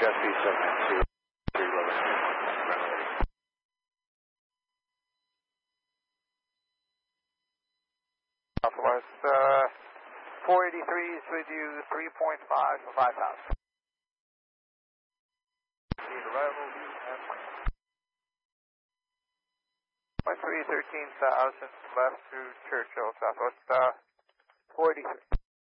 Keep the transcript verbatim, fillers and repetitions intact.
Jet B seven two three eleven runway. Southwest uh, four eighty-three is with you, three point five for five thousand. Need arrival, view, and plan. Point three, thirteen thousand left to Churchill, Southwest uh, four eighty-three.